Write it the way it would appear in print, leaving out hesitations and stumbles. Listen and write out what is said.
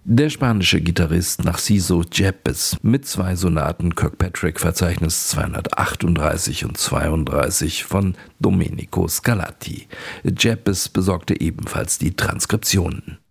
Der spanische Gitarrist Narciso Yepes mit 2 Sonaten Kirkpatrick Verzeichnis 238 und 32 von Domenico Scarlatti. Yepes besorgte ebenfalls die Transkriptionen.